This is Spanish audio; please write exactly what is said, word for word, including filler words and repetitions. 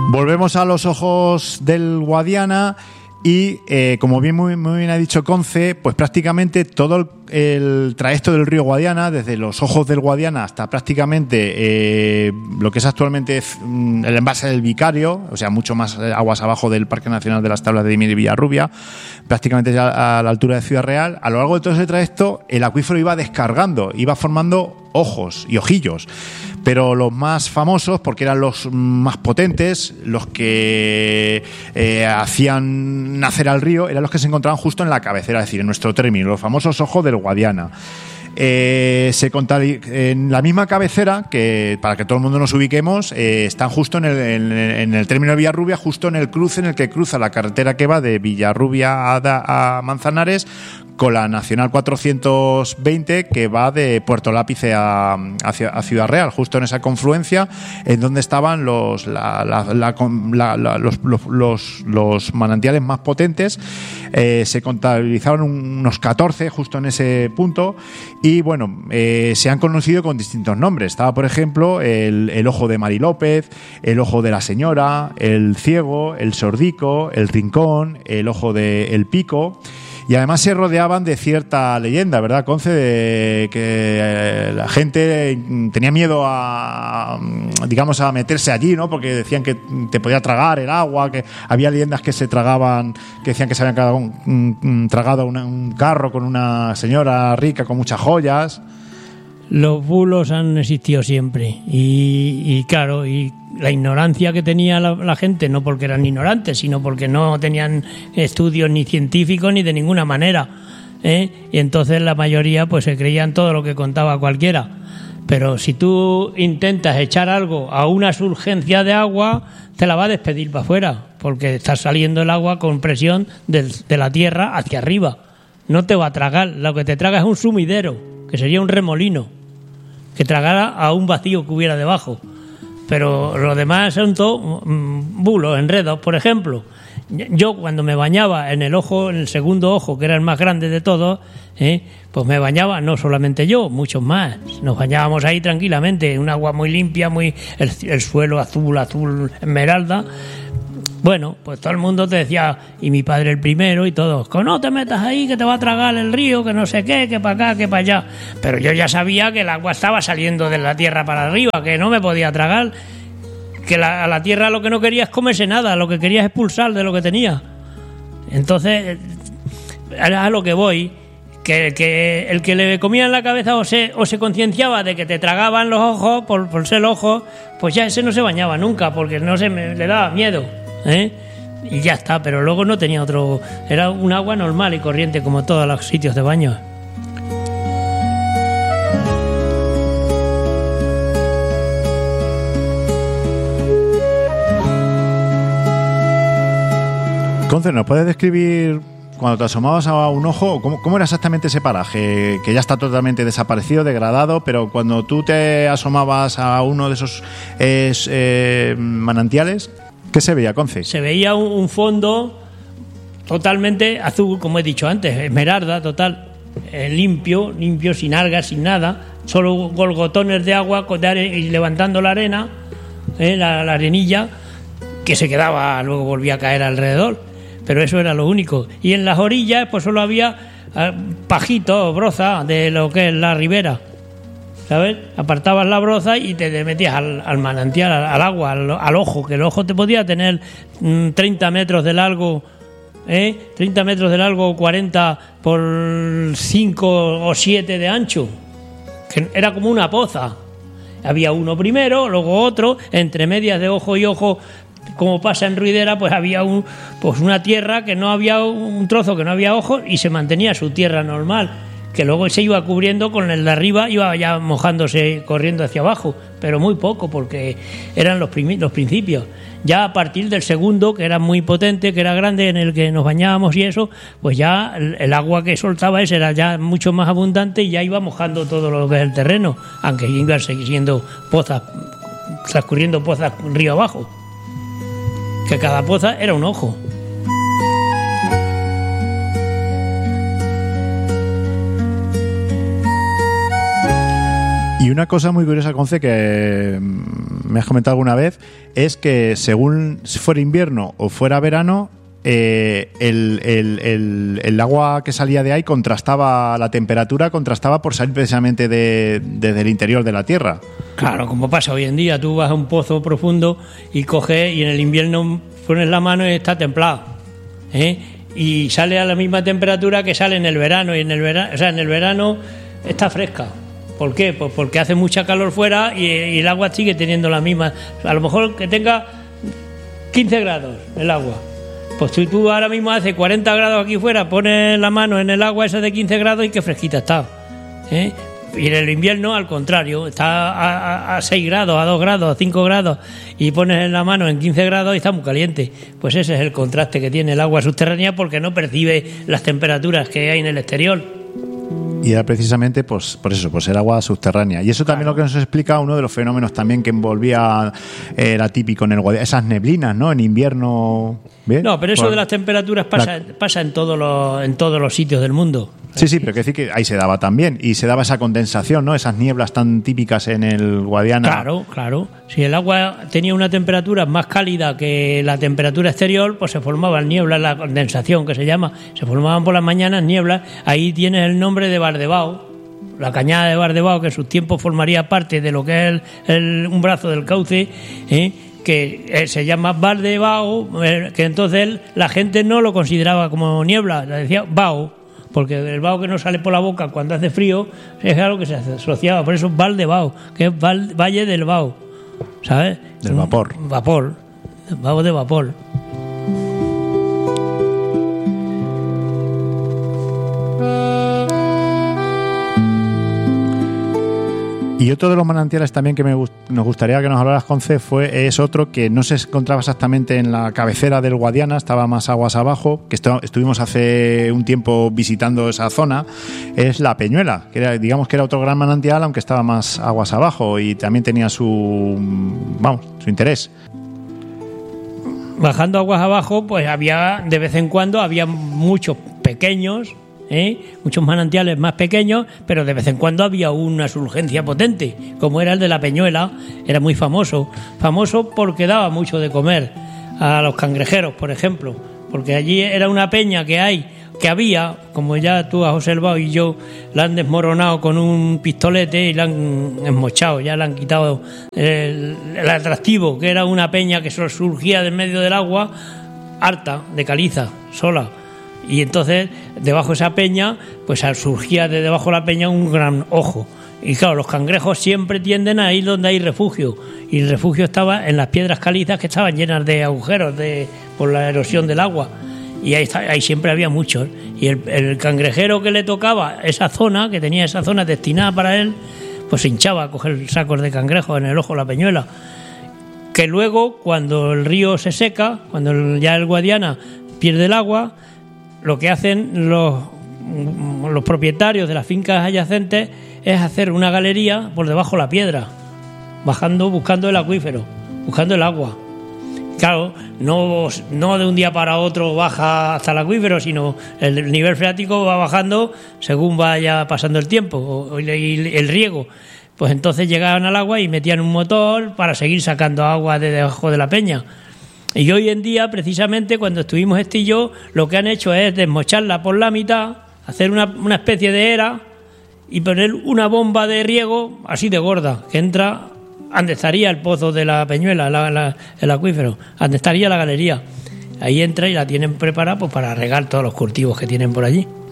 Volvemos a los ojos del Guadiana y, eh, como bien muy, muy bien ha dicho Conce, pues prácticamente todo el, el trayecto del río Guadiana, desde los ojos del Guadiana hasta prácticamente eh, lo que es actualmente el embalse del Vicario, o sea, mucho más aguas abajo del Parque Nacional de las Tablas de Dimier y Villarrubia, prácticamente ya a la altura de Ciudad Real. A lo largo de todo ese trayecto, el acuífero iba descargando, iba formando ojos y ojillos. Pero los más famosos, porque eran los más potentes, los que eh, hacían nacer al río, eran los que se encontraban justo en la cabecera, es decir, en nuestro término, los famosos ojos del Guadiana. Eh, se conta, en la misma cabecera, que para que todo el mundo nos ubiquemos, eh, están justo en el, en, en el término de Villarrubia, justo en el cruce en el que cruza la carretera que va de Villarrubia a, a Manzanares, con la Nacional cuatrocientos veinte que va de Puerto Lápice a, a, a Ciudad Real, justo en esa confluencia en donde estaban los, la, la, la, la, la, los, los, los, los manantiales más potentes. Eh, se contabilizaron unos catorce justo en ese punto y bueno, eh, se han conocido con distintos nombres. Estaba, por ejemplo, el, el ojo de Mari López, el ojo de la Señora, el ciego, el sordico, el rincón, el ojo de El Pico. Y además se rodeaban de cierta leyenda, ¿verdad, Conce? De que la gente tenía miedo a, digamos, a meterse allí, ¿no? Porque decían que te podía tragar el agua, que había leyendas que se tragaban, que decían que se habían tragado un, un, tragado una, un carro con una señora rica con muchas joyas. Los bulos han existido siempre y, y claro, y la ignorancia que tenía la, la gente, no porque eran ignorantes, sino porque no tenían estudios ni científicos ni de ninguna manera, ¿eh? Y entonces la mayoría pues se creían todo lo que contaba cualquiera. Pero si tú intentas echar algo a una surgencia de agua, te la va a despedir para afuera, porque está saliendo el agua con presión de, de la tierra hacia arriba. No te va a tragar, lo que te traga es un sumidero, que sería un remolino, que tragara a un vacío que hubiera debajo. Pero lo demás son todos mmm, bulos, enredos. Por ejemplo, yo cuando me bañaba en el ojo, en el segundo ojo, que era el más grande de todos, ¿eh? Pues me bañaba, no solamente yo, muchos más. Nos bañábamos ahí tranquilamente, un agua muy limpia, muy el, el suelo azul, azul esmeralda. Bueno, pues todo el mundo te decía, y mi padre el primero y todos, que no te metas ahí, que te va a tragar el río, que no sé qué, que para acá, que para allá. Pero yo ya sabía que el agua estaba saliendo de la tierra para arriba, que no me podía tragar, que la, a la tierra lo que no quería es comerse nada, lo que quería es expulsar de lo que tenía. Entonces, a lo que voy, que, que el que le comía en la cabeza o se, o se concienciaba de que te tragaban los ojos, por, por ser ojos, pues ya ese no se bañaba nunca, porque no se me, le daba miedo. ¿Eh? Y ya está, pero luego no tenía otro, era un agua normal y corriente como todos los sitios de baño. Conce, ¿nos puedes describir cuando te asomabas a un ojo, cómo, cómo era exactamente ese paraje? Que ya está totalmente desaparecido, degradado, pero cuando tú te asomabas a uno de esos eh, eh, manantiales, ¿qué se veía, Conce? Se veía un, un fondo totalmente azul, como he dicho antes, esmeralda total, eh, limpio, limpio, sin algas, sin nada, solo golgotones de agua y levantando la arena, eh, la, la arenilla, que se quedaba, luego volvía a caer alrededor, pero eso era lo único. Y en las orillas pues solo había eh, pajito, broza de lo que es la ribera, ¿sabes? Apartabas la broza y te metías al, al manantial, al, al agua, al, al ojo, que el ojo te podía tener mmm, treinta metros de largo, ¿eh? treinta metros de largo, cuarenta por cinco o siete de ancho, que era como una poza. Había uno primero, luego otro, entre medias de ojo y ojo, como pasa en Ruidera, pues había un, pues una tierra que no había, un trozo que no había ojo y se mantenía su tierra normal, que luego se iba cubriendo con el de arriba, iba ya mojándose, corriendo hacia abajo, pero muy poco, porque eran los, prim- los principios. Ya a partir del segundo, que era muy potente, que era grande, en el que nos bañábamos y eso, pues ya el, el agua que soltaba ese era ya mucho más abundante y ya iba mojando todo lo que es el terreno, aunque iban siendo pozas, transcurriendo pozas río abajo, que cada poza era un ojo. Y una cosa muy curiosa, Conce, que me has comentado alguna vez, es que según fuera invierno o fuera verano, eh, el, el, el, el agua que salía de ahí contrastaba, la temperatura contrastaba por salir precisamente de, desde el interior de la tierra. Claro, como pasa hoy en día, tú vas a un pozo profundo y coges y en el invierno pones la mano y está templado, ¿eh? Y sale a la misma temperatura que sale en el verano, y en el verano, o sea, en el verano está fresca. ¿Por qué? Pues porque hace mucha calor fuera y, y el agua sigue teniendo la misma. A lo mejor que tenga quince grados el agua. Pues si tú ahora mismo hace cuarenta grados aquí fuera, pones la mano en el agua esa de quince grados y qué fresquita está, ¿eh? Y en el invierno, al contrario, está a, a, a seis grados, a dos grados, a cinco grados, y pones la mano en quince grados y está muy caliente. Pues ese es el contraste que tiene el agua subterránea, porque no percibe las temperaturas que hay en el exterior. Y era precisamente pues, por eso, pues el agua subterránea. Y eso también claro. Lo que nos explica uno de los fenómenos también que envolvía, eh, era típico en el Guadiana, esas neblinas, ¿no? En invierno. ¿Bien? No, pero eso por... de las temperaturas pasa, la... pasa en todos los, en todos los sitios del mundo. Sí, sí, pero quiero decir que ahí se daba también, y se daba esa condensación, ¿no? Esas nieblas tan típicas en el Guadiana. Claro, claro. Si el agua tenía una temperatura más cálida que la temperatura exterior, pues se formaban nieblas, la condensación que se llama. Se formaban por las mañanas nieblas. Ahí tienes el nombre de Bardebao, la cañada de Bardebao, que en sus tiempos formaría parte de lo que es el, el, un brazo del cauce, ¿eh? que eh, se llama Bardebao, eh, que entonces la gente no lo consideraba como niebla, le decía bao, porque el vaho que no sale por la boca cuando hace frío es algo que se asociaba, por eso es Valdebao, que es val, Valle del Vaho, ¿sabes? Del vapor. Un vapor, vaho de vapor. Y otro de los manantiales también que me gust- nos gustaría que nos hablaras, Conce, fue es otro que no se encontraba exactamente en la cabecera del Guadiana, estaba más aguas abajo, que estu- estuvimos hace un tiempo visitando esa zona, es la Peñuela, que era, digamos que era otro gran manantial, aunque estaba más aguas abajo y también tenía su, vamos, su interés. Bajando aguas abajo, pues había, de vez en cuando, había muchos pequeños, ¿eh? muchos manantiales más pequeños, pero de vez en cuando había una surgencia potente, como era el de la Peñuela. Era muy famoso, famoso porque daba mucho de comer a los cangrejeros, por ejemplo, porque allí era una peña que hay, que había, como ya tú has observado y yo, la han desmoronado con un pistolete y la han esmochado, ya le han quitado el, el atractivo, que era una peña que surgía del medio del agua, harta, de caliza, sola. Y entonces, debajo de esa peña, pues surgía de debajo de la peña un gran ojo. Y claro, los cangrejos siempre tienden a ir donde hay refugio. Y el refugio estaba en las piedras calizas que estaban llenas de agujeros de, por la erosión del agua. Y ahí, ahí siempre había muchos. Y el, el cangrejero que le tocaba esa zona, que tenía esa zona destinada para él, pues se hinchaba a coger sacos de cangrejos en el ojo de la Peñuela. Que luego, cuando el río se seca, cuando el, ya el Guadiana pierde el agua, lo que hacen los, los propietarios de las fincas adyacentes es hacer una galería por debajo de la piedra, bajando, buscando el acuífero, buscando el agua. Claro, no, no de un día para otro baja hasta el acuífero, sino el nivel freático va bajando según vaya pasando el tiempo y el riego. Pues entonces llegaban al agua y metían un motor para seguir sacando agua de debajo de la peña. Y hoy en día, precisamente, cuando estuvimos este y yo, lo que han hecho es desmocharla por la mitad, hacer una, una especie de era y poner una bomba de riego así de gorda, que entra donde estaría el pozo de la Peñuela, la, la, el acuífero, donde estaría la galería. Ahí entra y la tienen preparada pues, para regar todos los cultivos que tienen por allí.